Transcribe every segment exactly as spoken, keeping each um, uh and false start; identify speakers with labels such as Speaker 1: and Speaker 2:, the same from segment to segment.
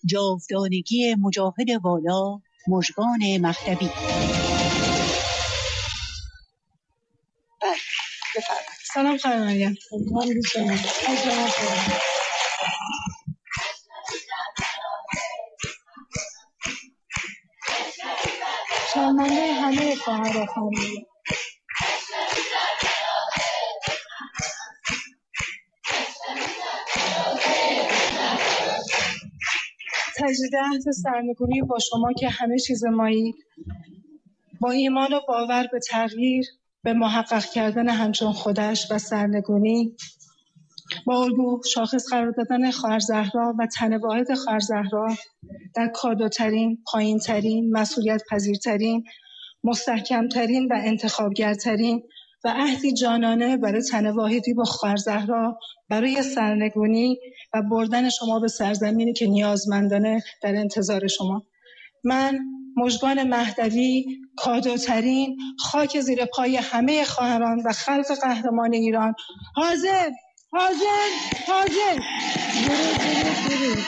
Speaker 1: جاودانگی مجاهد والا مژگان مهدوی.
Speaker 2: سلام خانم مریم. شرمنده همه خواهر خانواده. تجدید عهد سرنگونی با شما که همه چیز مایی، با ایمان و باور به تغییر، به محقق کردن همچون خودش و سرنگونی، با الگو شاخص قرار دادن خواهر زهرا و تن واحد خواهر زهرا در کادوترین، پایینترین، مسئولیت پذیرترین، مستحکمترین و انتخابگرترین و عهدی جانانه برای تن واحدی با خواهر زهرا برای سرنگونی و بردن شما به سرزمینی که نیازمندانه در انتظار شما. من مژگان مهدوی، کادوترین، خاک زیر پای همه خواهران و خلق قهرمان ایران، حاضر حاضر حاضر درود درود درود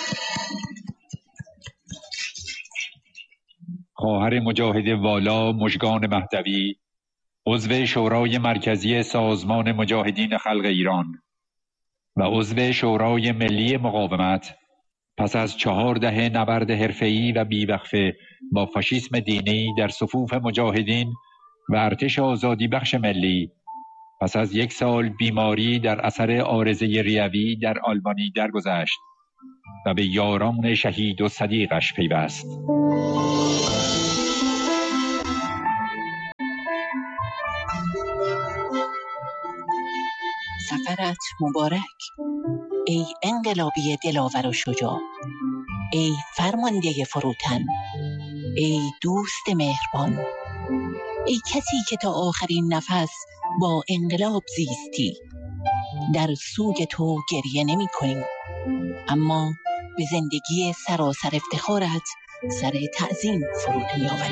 Speaker 3: خواهر مجاهد والا مژگان مهدوی، عضو شورای مرکزی سازمان مجاهدین خلق ایران و عضو شورای ملی مقاومت، پس از چهار دهه نبرد حرفه‌ای و بیوقفه با فاشیسم دینی در صفوف مجاهدین و ارتش آزادی بخش ملی، پس از یک سال بیماری در اثر عارضه ریوی در آلبانی درگذشت و به یاران شهید و صدیقش پیوست.
Speaker 1: سفرت مبارک ای انقلابی دلاور و شجاع، ای فرمانده فروتن، ای دوست مهربان، ای کسی که تا آخرین نفس با انقلاب زیستی. در سوگ تو گریه نمی کنیم، اما به زندگی سراسر افتخارت سر تعظیم فرود می آوریم.